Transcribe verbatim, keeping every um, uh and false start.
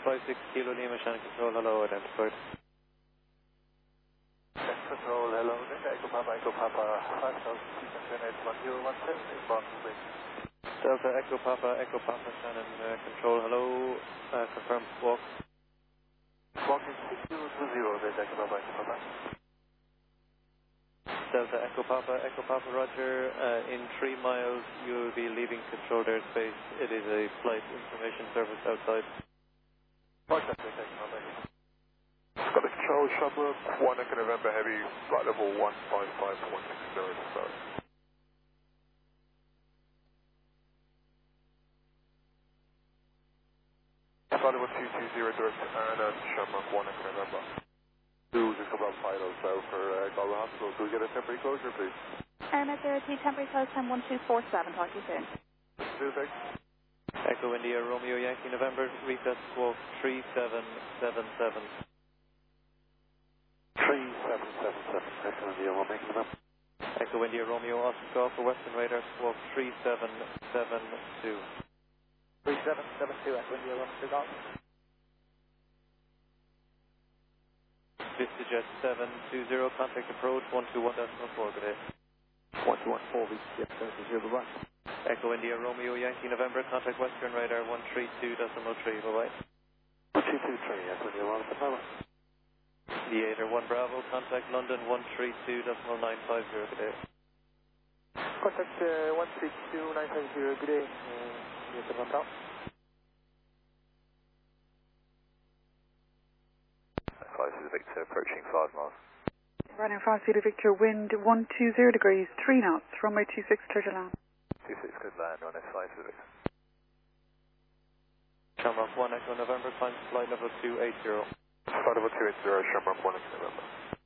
five six Kilo Lima, Shannon Control, hello, identified. Control, hello, Echo Papa, Echo Papa, five thousand six hundred eight one zero one seven, inbound moving. Delta Echo Papa, Echo Papa, Shannon uh, Control, hello, uh, confirm walk. Walking six zero two zero, Delta Echo Papa, Echo Papa. Delta Echo Papa, Echo Papa, Roger, uh, in three miles you will be leaving controlled airspace. It is a flight information service outside. What's that, Delta Echo Papa? Got a control, Shamrock, one Echo November Heavy, flight level one five five one six zero, sorry. Flight level two two zero, direct to Anna, Shamrock, one Echo November. Do just come up final, so for uh, Galway Hospital, do we get a temporary closure, please? Airmet zero two, temporary close time one two four seven, talk to you soon. Perfect. Echo India, Romeo Yankee November, recess squawk three seven seven seven. three seven seven seven, Echo India, Romeo November. Echo India, Romeo, Oscar Golf for Western Radar, squawk three seven seven two. three seven seven two, Echo India, Oscar Golf. VistaJet seven two zero, contact approach one two one decimal four, good day. one two one four, VistaJet seven two zero, goodbye. Echo India, Romeo Yankee November, contact Western Radar one three two decimal three, bye-bye. one two two three, Echo India, Romeo November. Theater one Bravo, contact London one three two decimal nine five zero, good day. Contact uh, one three two nine five zero, good day. Uh, yes, one top. five Zeta Victor, approaching five miles. Running five Zeta Victor, wind one two zero degrees, three knots, runway two six, clear to land. two six, good land, on F five Zeta Victor. Shamrock one Echo November, climb to flight level two eight zero. Flight level two eight zero, Shamrock one Echo November.